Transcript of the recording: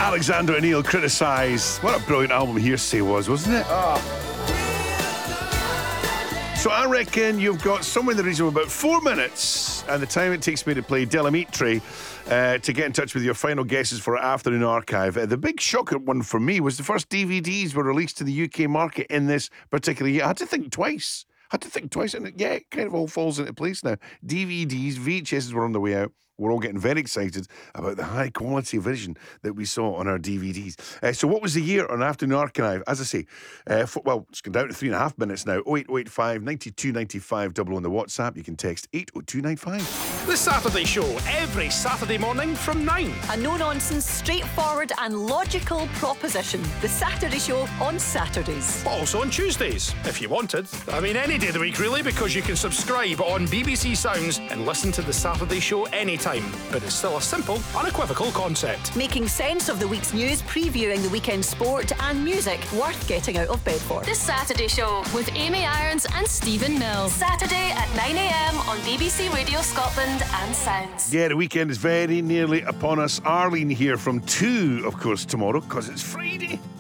Alexander O'Neill criticised. What a brilliant album Hearsay was, wasn't it? So I reckon you've got somewhere in the region of about 4 minutes and the time it takes me to play Delamitri to get in touch with your final guesses for Afternoon Archive. The big shocker one for me was the first DVDs were released to the UK market in this particular year. I had to think twice. And yeah, it kind of all falls into place now. DVDs, VHSs were on the way out. We're all getting very excited about the high quality vision that we saw on our DVDs. So what was the year on Afternoon Archive? As I say, it's gone down to 3.5 minutes now. 08085 92 95 double on the WhatsApp. You can text 80295. The Saturday Show, every Saturday morning from 9. A no-nonsense, straightforward and logical proposition. The Saturday Show on Saturdays. Also on Tuesdays, if you wanted. I mean, any day of the week, really, because you can subscribe on BBC Sounds and listen to The Saturday Show anytime. But it's still a simple, unequivocal concept. Making sense of the week's news, previewing the weekend sport and music worth getting out of bed for. The Saturday Show with Amy Irons and Stephen Mills. Saturday at 9 a.m. on BBC Radio Scotland and Sounds. Yeah, the weekend is very nearly upon us. Arlene here from 2, of course, tomorrow, because it's Friday.